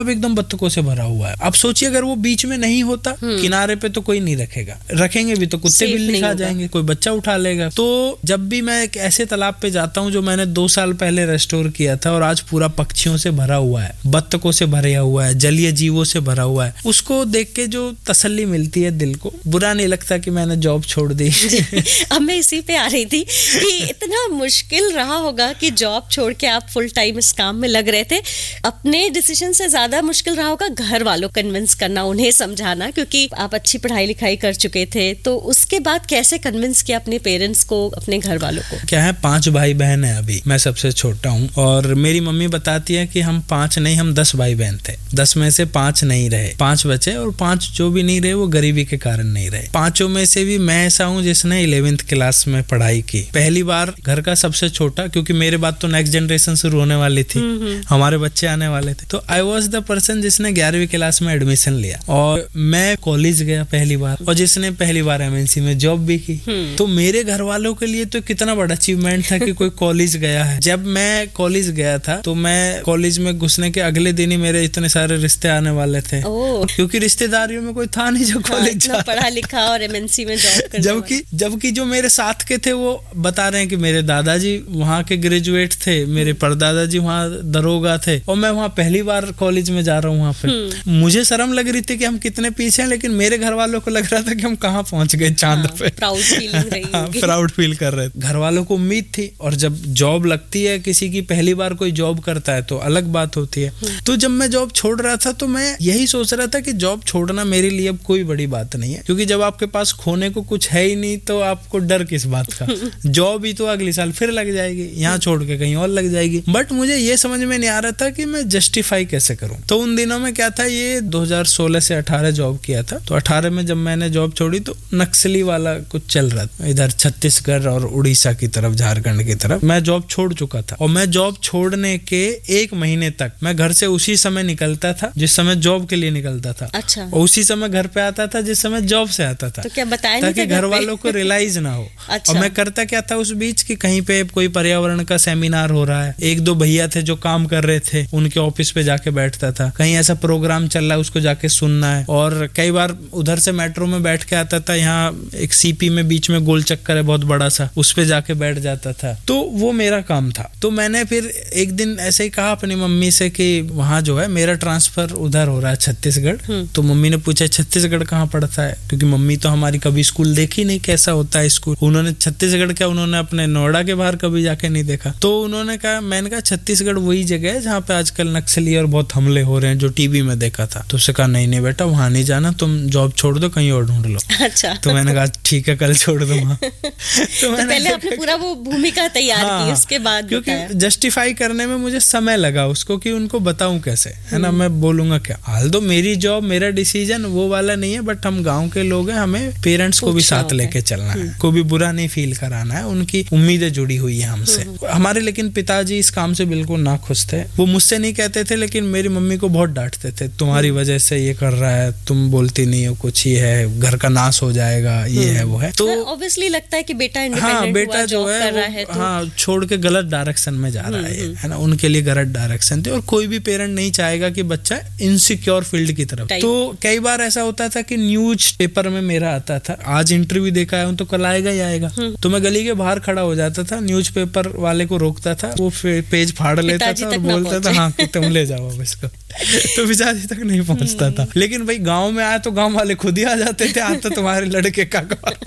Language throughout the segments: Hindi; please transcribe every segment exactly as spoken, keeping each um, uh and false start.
अब एकदम बत्तखों से भरा हुआ है। अब सोचिए अगर वो बीच में नहीं होता, किनारे पे तो कोई नहीं रखेगा, रखेंगे भी तो कुत्ते बिल्ली खा जाएंगे, कोई बच्चा उठा लेगा। तो जब भी मैं एक ऐसे तालाब पे जाता हूँ जो मैंने दो साल पहले रेस्टोर किया था और आज पूरा पक्षियों से भरा हुआ है, बत्तखों से भरा हुआ है, जलीय जीवों से भरा हुआ है, उसको देख के जो तसल्ली मिलती है दिल को, बुरा नहीं लगता कि मैंने जॉब छोड़ दी। अब मैं इसी पे आ रही थी कि इतना मुश्किल रहा होगा कि जॉब छोड़ के आप फुल टाइम इस काम में लग रहे थे। अपने डिसीजन से ज्यादा मुश्किल रहा होगा घर वालों को कन्विंस करना, उन्हें समझाना, क्योंकि आप अच्छी पढ़ाई लिखाई कर चुके थे। तो उसके बाद कैसे कन्विंस किया अपने पेरेंट्स को, अपने घर वालों को? क्या है, पांच भाई बहन है, अभी मैं सबसे छोटा हूँ और मेरी मम्मी बताती है कि हम पांच नहीं, हम दस भाई बहन थे। दस में से पांच नहीं रहे, पांच बचे, और पांच जो भी नहीं रहे वो गरीबी के कारण नहीं रहे। पांचों में से भी मैं ऐसा हूँ जिसने इलेवेंथ क्लास में पढ़ाई की, पहली बार घर का सबसे छोटा, क्योंकि मेरे बाद तो नेक्स्ट जनरेशन शुरू होने वाली थी, हमारे बच्चे आने वाले थे। तो आई वॉज द पर्सन जिसने ग्यारहवीं क्लास में एडमिशन लिया और मैं कॉलेज गया पहली बार, और जिसने पहली बार एमएनसी में जॉब भी की। तो मेरे घर वालों के लिए तो कितना बड़ा अचीवमेंट था कि कोई कॉलेज गया है। जब मैं कॉलेज गया था तो मैं कॉलेज में घुसने के अगले दिन ही मेरे इतने सारे रिश्ते आने वाले थे, क्योंकि रिश्तेदारियों में कोई था नहीं जो कॉलेज हाँ, पढ़ा लिखा और एमएनसी में जॉब करने जबकि जबकि जो मेरे साथ के थे वो बता रहे हैं कि मेरे दादाजी वहाँ के ग्रेजुएट थे, मेरे परदादाजी वहाँ दरोगा थे, और मैं वहाँ पहली बार कॉलेज में जा रहा हूँ। वहाँ पे मुझे शर्म लग रही थी कि हम कितने पीछे हैं, लेकिन मेरे घर वालों को लग रहा था कि हम कहाँ पहुंच गए चांद पे। प्राउड फीलिंग रही होगी। प्राउड फील कर रहे थे। घर वालों को उम्मीद थी, और जब जॉब लगती है किसी की, पहली बार कोई जॉब करता है तो अलग बात होती है। तो जब मैं जॉब छोड़ रहा था तो मैं यही सोच रहा था कि जॉब छोड़ना मेरे लिए अब कोई बड़ी बात नहीं है, क्योंकि जब आपके पास खोने को कुछ है ही नहीं तो आपको डर किस बात का। जॉब ही तो अगले साल फिर लग जाएगी, यहाँ छोड़ के कहीं और लग जाएगी। बट मुझे ये समझ में नहीं आ रहा था कि मैं जस्टिफाई कैसे करूं। तो उन दिनों में क्या था, ये दो हज़ार सोलह से अठारह जॉब किया था। तो अठारह में जब मैंने जॉब छोड़ी तो नक्सली वाला कुछ चल रहा था इधर छत्तीसगढ़ और उड़ीसा की तरफ, झारखंड की तरफ। मैं जॉब छोड़ चुका था, और मैं जॉब छोड़ने के एक महीने तक मैं घर से उसी समय निकलता था जिस समय जॉब के लिए निकलता था। अच्छा। और उसी समय घर पे आता था जिस समय जॉब से आता था। तो क्या बताया ताकि घर वालों को रियलाइज ना हो। अच्छा। और मैं करता क्या था उस बीच कि कहीं पे कोई पर्यावरण का सेमिनार हो रहा है, एक दो भैया थे जो काम कर रहे थे, उनके ऑफिस पे जाके बैठता था। कहीं ऐसा प्रोग्राम चल रहा है उसको जाके सुनना है। और कई बार उधर से मेट्रो में बैठ के आता था, यहाँ एक सीपी में बीच में गोल चक्कर है बहुत बड़ा सा, उस पे जाके बैठ जाता था। तो वो मेरा काम था। तो मैंने फिर एक दिन ऐसे ही कहा अपनी मम्मी से कि वहाँ जो है मेरा ट्रांसफर उधर हो रहा है छत्तीसगढ़। तो मम्मी ने पूछा छत्तीसगढ़ कहाँ पड़ता है, क्योंकि मम्मी तो हमारी कभी स्कूल देखी नहीं कैसा होता है स्कूल। उन्होंने छत्तीसगढ़ क्या, उन्होंने अपने नोएडा के बाहर कभी जाके नहीं देखा। तो उन्होंने कहा, मैंने कहा छत्तीसगढ़ वही जगह है जहाँ पे आजकल नक्सली और बहुत हमले हो रहे हैं जो टीवी में देखा था। तो उससे कहा नहीं नहीं बेटा वहाँ नहीं जाना, तुम जॉब छोड़ दो, कहीं और ढूंढ लो। अच्छा। तो मैंने कहा ठीक है कल छोड़ दूंगा। तो, तो पहले आपने पूरा वो भूमिका तैयार हाँ, की, उसके बाद क्योंकि जस्टिफाई करने में मुझे समय लगा उसको कि उनको बताऊं कैसे, है ना। मैं बोलूंगा क्या, हाल दो मेरी जॉब मेरा डिसीजन वो वाला नहीं है, बट हम गांव के लोग हैं, हमें पेरेंट्स को भी साथ लेके चलना है, को भी बुरा नहीं फील कराना है, उनकी उम्मीदें जुड़ी हुई है हमसे। हमारे लेकिन पिताजी इस काम से बिल्कुल ना खुश थे। वो मुझसे नहीं कहते थे लेकिन मेरी मम्मी को बहुत डांटते थे, तुम्हारी वजह से ये कर रहा है, तुम बोलती नहीं हो कुछ, ही है घर का नाश हो जाएगा, ये है वो है। तो ऑब्वियसली लगता है कि बेटा इंडिपेंडेंट हाँ बेटा हुआ, जो है, कर रहा है तो... हाँ छोड़ के गलत डायरेक्शन में जा रहा है, है ना। उनके लिए गलत डायरेक्शन थे, और कोई भी पेरेंट नहीं चाहेगा कि बच्चा इनसिक्योर फील्ड की तरफ। तो कई बार ऐसा होता था कि न्यूज पेपर में मेरा आता था, आज इंटरव्यू देखा है तो कल आएगा ही आएगा। तो मैं गली के बाहर खड़ा हो जाता था, न्यूज पेपर वाले को रोकता था, वो पेज फाड़ लेता था और बोलता था हाँ कि तुम ले जाओ अब इसको। तो पिताजी तक नहीं पहुंचता था। लेकिन भाई गांव में आया तो गांव वाले खुद ही आ जाते थे, आज तो तुम्हारे लड़के का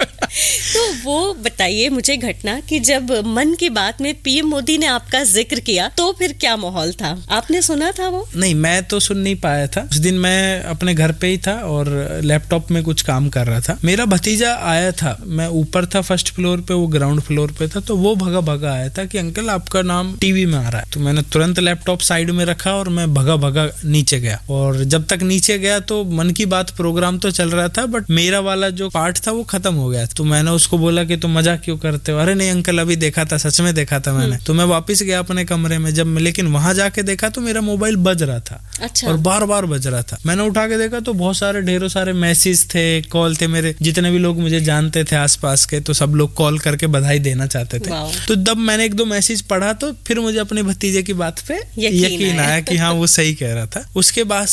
तो वो बताइए मुझे घटना कि जब मन की बात में पीएम मोदी ने आपका जिक्र किया तो फिर क्या माहौल था, आपने सुना था वो? नहीं, मैं तो सुन नहीं पाया था। उस दिन मैं अपने घर पे ही था और लैपटॉप में कुछ काम कर रहा था। मेरा भतीजा आया था, मैं ऊपर था फर्स्ट फ्लोर पे, वो ग्राउंड फ्लोर पे था। तो वो भगा भगा आया था कि अंकल आपका नाम टीवी में आ रहा है। तो मैंने तुरंत लैपटॉप साइड में रखा और मैं भगा भगा नीचे गया। और जब तक नीचे गया तो मन की बात प्रोग्राम तो चल रहा था, बट मेरा वाला जो पार्ट था वो खत्म हो गया। तो तो मैंने उसको बोला कि तुम मजाक क्यों करते हो? अरे नहीं अंकल, अभी देखा था, सच में देखा था मैंने। तो मैं वापस गया अपने कमरे में, जब लेकिन वहां जाके देखा तो मेरा मोबाइल बज रहा था। अच्छा। और बार बार बज रहा था। मैंने उठा के देखा तो बहुत सारे ढेरों सारे मैसेज थे, कॉल थे, मेरे जितने भी लोग मुझे जानते थे आसपास के, तो सब लोग कॉल करके बधाई देना चाहते थे। तो जब मैंने एक दो मैसेज पढ़ा तो फिर मुझे अपने भतीजे की बात पे यकीन, यकीन आया कि हाँ वो सही कह रहा था। उसके बाद